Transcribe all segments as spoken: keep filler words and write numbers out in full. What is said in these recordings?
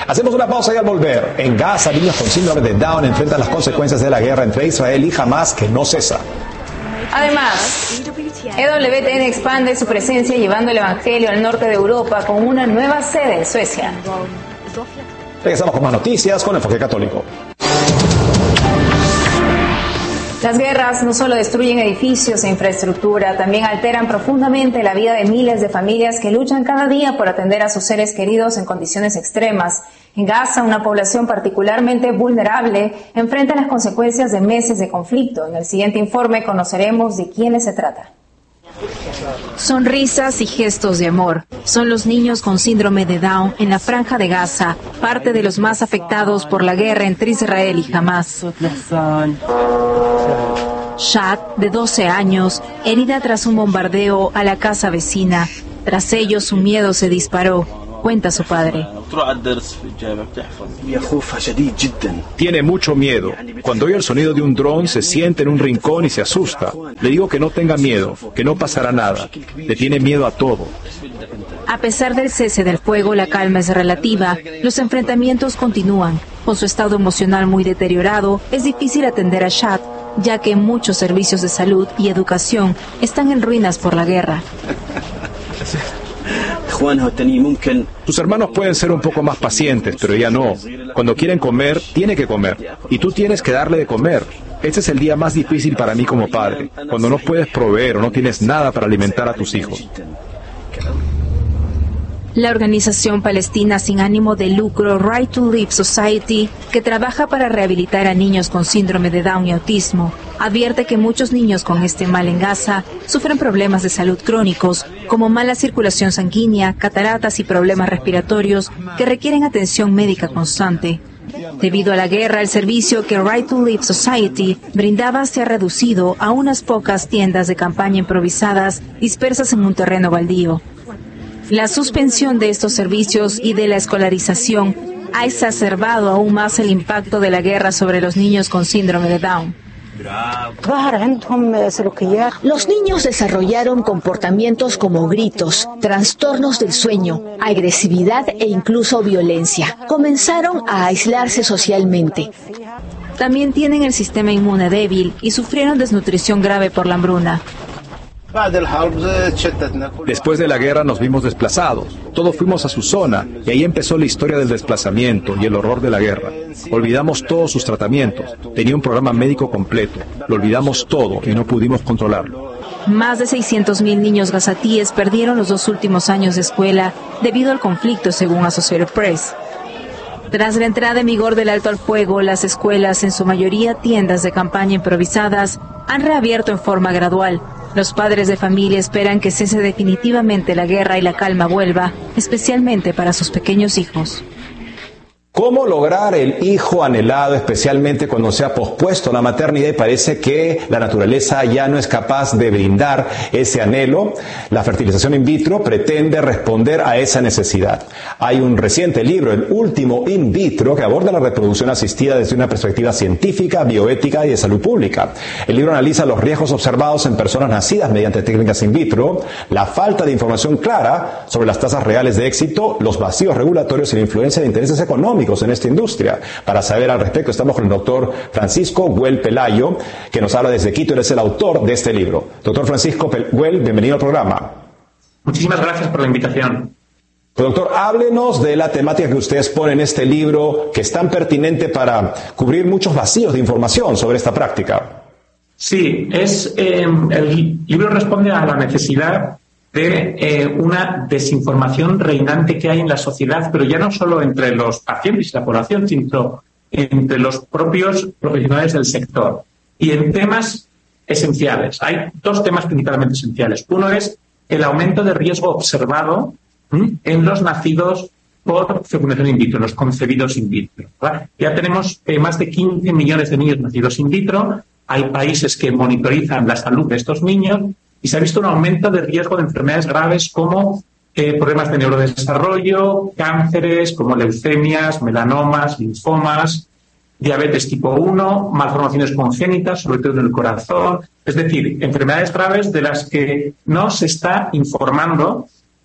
Hacemos una pausa y al volver, en Gaza, niños con síndrome de Down enfrentan las consecuencias de la guerra entre Israel y Hamas que no cesa. Además, E W T N expande su presencia llevando el Evangelio al norte de Europa con una nueva sede en Suecia. Regresamos con más noticias con Enfoque Católico. Las guerras no solo destruyen edificios e infraestructura, también alteran profundamente la vida de miles de familias que luchan cada día por atender a sus seres queridos en condiciones extremas. En Gaza, una población particularmente vulnerable enfrenta las consecuencias de meses de conflicto. En el siguiente informe conoceremos de quiénes se trata. Sonrisas y gestos de amor. Son los niños con síndrome de Down en la Franja de Gaza, parte de los más afectados por la guerra entre Israel y Hamas. Shad, de doce años, herida tras un bombardeo a la casa vecina. Tras ello, su miedo se disparó, cuenta su padre. Tiene mucho miedo. Cuando oye el sonido de un dron, se siente en un rincón y se asusta. Le digo que no tenga miedo, que no pasará nada. Le tiene miedo a todo. A pesar del cese del fuego, la calma es relativa. Los enfrentamientos continúan. Con su estado emocional muy deteriorado, es difícil atender a Shad, ya que muchos servicios de salud y educación están en ruinas por la guerra. Tus hermanos pueden ser un poco más pacientes, pero ella no. Cuando quieren comer, tiene que comer. Y tú tienes que darle de comer. Este es el día más difícil para mí como padre, cuando no puedes proveer o no tienes nada para alimentar a tus hijos. La organización palestina sin ánimo de lucro Right to Live Society, que trabaja para rehabilitar a niños con síndrome de Down y autismo, advierte que muchos niños con este mal en Gaza sufren problemas de salud crónicos, como mala circulación sanguínea, cataratas y problemas respiratorios que requieren atención médica constante. Debido a la guerra, el servicio que Right to Live Society brindaba se ha reducido a unas pocas tiendas de campaña improvisadas dispersas en un terreno baldío. La suspensión de estos servicios y de la escolarización ha exacerbado aún más el impacto de la guerra sobre los niños con síndrome de Down. Los niños desarrollaron comportamientos como gritos, trastornos del sueño, agresividad e incluso violencia. Comenzaron a aislarse socialmente. También tienen el sistema inmune débil y sufrieron desnutrición grave por la hambruna. Después de la guerra nos vimos desplazados. Todos fuimos a su zona y ahí empezó la historia del desplazamiento y el horror de la guerra. Olvidamos todos sus tratamientos. Tenía un programa médico completo. Lo olvidamos todo y no pudimos controlarlo. Más de seiscientos mil niños gazatíes perdieron los dos últimos años de escuela debido al conflicto, según Associated Press. Tras la entrada en vigor del alto al fuego, las escuelas, en su mayoría tiendas de campaña improvisadas, han reabierto en forma gradual. Los padres de familia esperan que cese definitivamente la guerra y la calma vuelva, especialmente para sus pequeños hijos. ¿Cómo lograr el hijo anhelado, especialmente cuando se ha pospuesto la maternidad y parece que la naturaleza ya no es capaz de brindar ese anhelo? La fertilización in vitro pretende responder a esa necesidad. Hay un reciente libro, El último in vitro, que aborda la reproducción asistida desde una perspectiva científica, bioética y de salud pública. El libro analiza los riesgos observados en personas nacidas mediante técnicas in vitro, la falta de información clara sobre las tasas reales de éxito, los vacíos regulatorios y la influencia de intereses económicos en esta industria. Para saber al respecto estamos con el doctor Francisco Güell Pelayo, que nos habla desde Quito. Él es el autor de este libro. Doctor Francisco Güell, bienvenido al programa. Muchísimas gracias por la invitación. Pues, doctor, háblenos de la temática que usted expone en este libro, que es tan pertinente para cubrir muchos vacíos de información sobre esta práctica. Sí, es eh, el libro responde a la necesidad de eh, una desinformación reinante que hay en la sociedad, pero ya no solo entre los pacientes y la población, sino entre los propios profesionales del sector. Y en temas esenciales. Hay dos temas principalmente esenciales. Uno es el aumento de riesgo observado ¿m? en los nacidos por fecundación in vitro, los concebidos in vitro. ¿Vale? Ya tenemos eh, más de quince millones de niños nacidos in vitro. Hay países que monitorizan la salud de estos niños y se ha visto un aumento de riesgo de enfermedades graves como eh, problemas de neurodesarrollo, cánceres como leucemias, melanomas, linfomas, diabetes tipo uno, malformaciones congénitas, sobre todo en el corazón. Es decir, enfermedades graves de las que no se está informando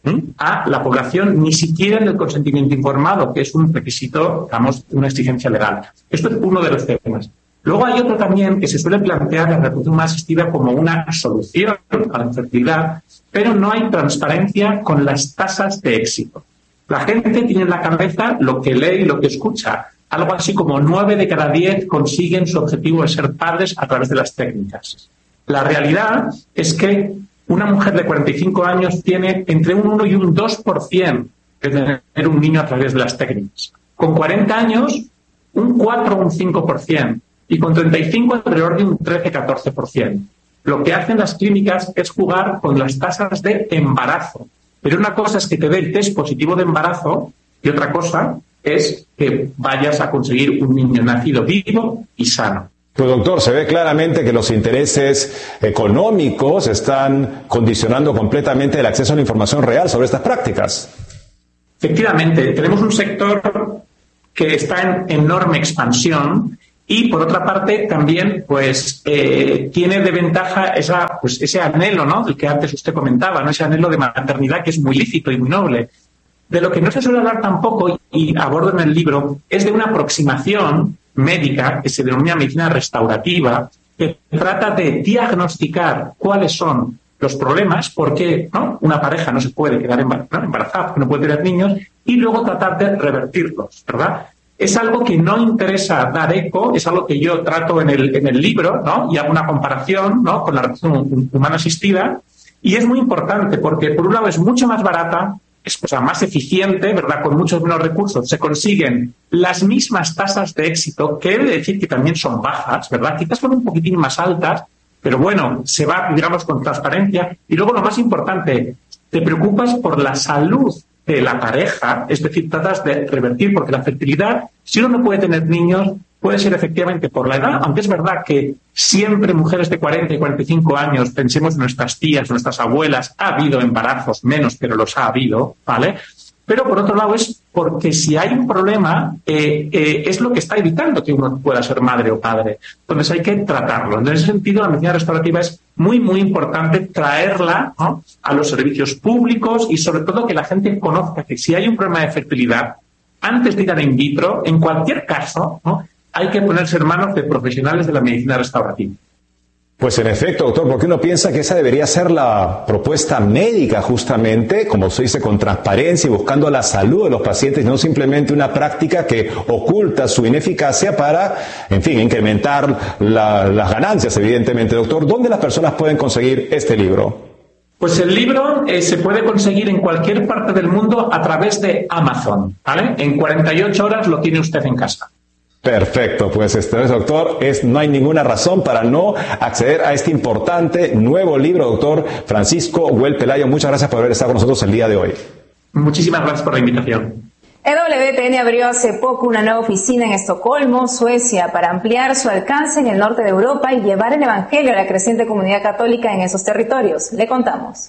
a la población, ni siquiera en el consentimiento informado, que es un requisito, digamos, una exigencia legal. Esto es uno de los temas. Luego hay otro también que se suele plantear la reproducción humana asistida como una solución a la infertilidad, pero no hay transparencia con las tasas de éxito. La gente tiene en la cabeza lo que lee y lo que escucha. Algo así como nueve de cada diez consiguen su objetivo de ser padres a través de las técnicas. La realidad es que una mujer de cuarenta y cinco años tiene entre un uno y un dos por ciento de tener un niño a través de las técnicas. Con cuarenta años, un cuatro o un cinco por ciento. Y con treinta y cinco alrededor de un trece a catorce por ciento. Lo que hacen las clínicas es jugar con las tasas de embarazo. Pero una cosa es que te dé el test positivo de embarazo y otra cosa es que vayas a conseguir un niño nacido vivo y sano. Pues doctor, se ve claramente que los intereses económicos están condicionando completamente el acceso a la información real sobre estas prácticas. Efectivamente, tenemos un sector que está en enorme expansión y, por otra parte, también pues eh, tiene de ventaja esa, pues, ese anhelo, ¿no?, del que antes usted comentaba, ¿no?, ese anhelo de maternidad que es muy lícito y muy noble. De lo que no se suele hablar tampoco, y abordo en el libro, es de una aproximación médica que se denomina medicina restaurativa, que trata de diagnosticar cuáles son los problemas, por qué, ¿no?, una pareja no se puede quedar embarazada, porque no puede tener niños, y luego tratar de revertirlos, ¿verdad? Es algo que no interesa dar eco, es algo que yo trato en el, en el libro, ¿no?, y hago una comparación, ¿no?, con la reproducción humana asistida, y es muy importante porque, por un lado, es mucho más barata, es cosa más eficiente, ¿verdad?, con muchos menos recursos, se consiguen las mismas tasas de éxito, que he de decir que también son bajas, ¿verdad?, quizás son un poquitín más altas, pero bueno, se va, digamos, con transparencia. Y luego, lo más importante, te preocupas por la salud de la pareja, es decir, tratas de revertir, porque la fertilidad, si uno no puede tener niños, puede ser efectivamente por la edad, aunque es verdad que siempre mujeres de cuarenta y cuarenta y cinco años, pensemos en nuestras tías, nuestras abuelas, ha habido embarazos, menos, pero los ha habido, ¿vale? Pero por otro lado es porque si hay un problema, eh, eh, es lo que está evitando que uno pueda ser madre o padre. Entonces hay que tratarlo. En ese sentido, la medicina restaurativa es muy, muy importante traerla, ¿no?, a los servicios públicos y sobre todo que la gente conozca que si hay un problema de fertilidad, antes de ir al in vitro, en cualquier caso, ¿no?, hay que ponerse en manos de profesionales de la medicina restaurativa. Pues en efecto, doctor, porque uno piensa que esa debería ser la propuesta médica justamente, como se dice, con transparencia y buscando la salud de los pacientes, no simplemente una práctica que oculta su ineficacia para, en fin, incrementar la, las ganancias, evidentemente. Doctor, ¿dónde las personas pueden conseguir este libro? Pues el libro eh, se puede conseguir en cualquier parte del mundo a través de Amazon, ¿vale? En cuarenta y ocho horas lo tiene usted en casa. Perfecto, pues este es, doctor, es, no hay ninguna razón para no acceder a este importante nuevo libro, doctor Francisco Güell Pelayo. Muchas gracias por haber estado con nosotros el día de hoy. Muchísimas gracias por la invitación. E W T N abrió hace poco una nueva oficina en Estocolmo, Suecia, para ampliar su alcance en el norte de Europa y llevar el Evangelio a la creciente comunidad católica en esos territorios. Le contamos.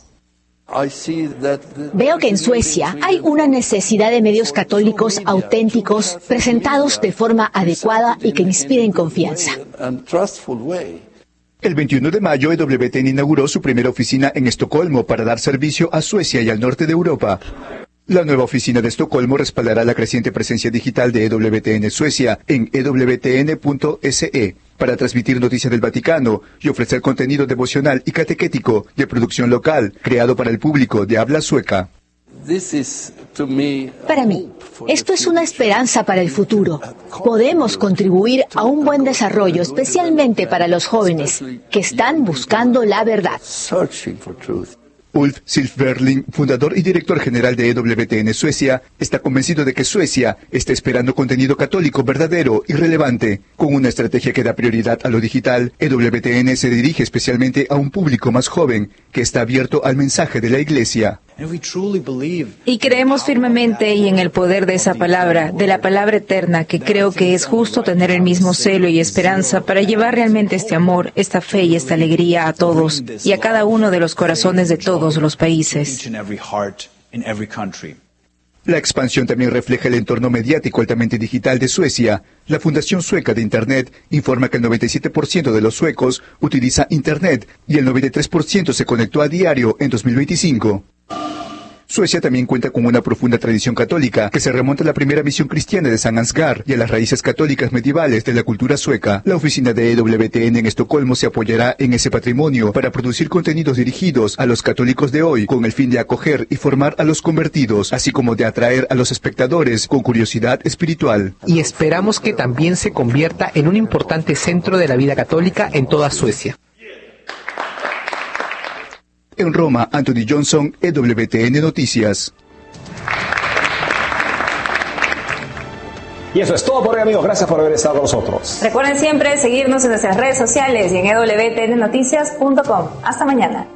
Veo que en Suecia hay una necesidad de medios católicos auténticos, presentados de forma adecuada y que inspiren confianza. El veintiuno de mayo, E W T N inauguró su primera oficina en Estocolmo para dar servicio a Suecia y al norte de Europa. La nueva oficina de Estocolmo respaldará la creciente presencia digital de E W T N Suecia en e w t n punto s e para transmitir noticias del Vaticano y ofrecer contenido devocional y catequético de producción local, creado para el público de habla sueca. Para mí, esto es una esperanza para el futuro. Podemos contribuir a un buen desarrollo, especialmente para los jóvenes que están buscando la verdad. Ulf Silfverling, fundador y director general de E W T N Suecia, está convencido de que Suecia está esperando contenido católico verdadero y relevante. Con una estrategia que da prioridad a lo digital, E W T N se dirige especialmente a un público más joven que está abierto al mensaje de la Iglesia. Y creemos firmemente y en el poder de esa palabra, de la palabra eterna, que creo que es justo tener el mismo celo y esperanza para llevar realmente este amor, esta fe y esta alegría a todos y a cada uno de los corazones de todos los países. La expansión también refleja el entorno mediático altamente digital de Suecia. La Fundación Sueca de Internet informa que el noventa y siete por ciento de los suecos utiliza Internet y el noventa y tres por ciento se conectó a diario en dos mil veinticinco. Suecia también cuenta con una profunda tradición católica que se remonta a la primera misión cristiana de San Ansgar y a las raíces católicas medievales de la cultura sueca. La oficina de E W T N en Estocolmo se apoyará en ese patrimonio para producir contenidos dirigidos a los católicos de hoy, con el fin de acoger y formar a los convertidos, así como de atraer a los espectadores con curiosidad espiritual. Y esperamos que también se convierta en un importante centro de la vida católica en toda Suecia. En Roma, Anthony Johnson, E W T N Noticias. Y eso es todo por hoy, amigos. Gracias por haber estado con nosotros. Recuerden siempre seguirnos en nuestras redes sociales y en e w t n noticias punto com. Hasta mañana.